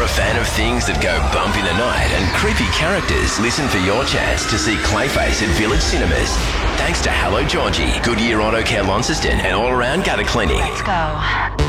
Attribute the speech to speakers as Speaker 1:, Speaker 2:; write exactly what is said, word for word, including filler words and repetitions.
Speaker 1: a fan of things that go bump in the night and creepy characters, listen for your chance to see Clayface at Village Cinemas. Thanks to Hello Georgie, Goodyear Auto Care Launceston and all around gutter cleaning.
Speaker 2: Let's go.